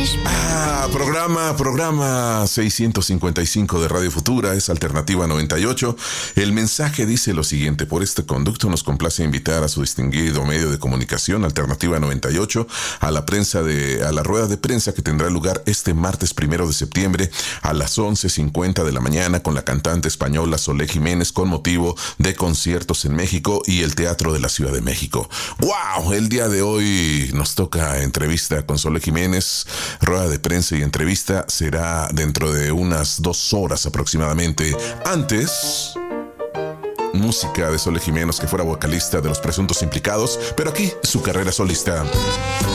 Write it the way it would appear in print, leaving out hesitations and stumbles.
Programa 655 de Radio Futura, es Alternativa 98. El mensaje dice lo siguiente: por este conducto nos complace invitar a su distinguido medio de comunicación, Alternativa 98, a la rueda de prensa que tendrá lugar este martes 1 de septiembre a las 11:50 de la mañana con la cantante española Solé Jiménez, con motivo de conciertos en México y el Teatro de la Ciudad de México. ¡Wow! El día de hoy nos toca entrevista con Solé Jiménez. Rueda de prensa y entrevista será dentro de unas 2 horas aproximadamente. Antes, música de Solé Jiménez, que fuera vocalista de Los Presuntos Implicados, pero aquí su carrera solista.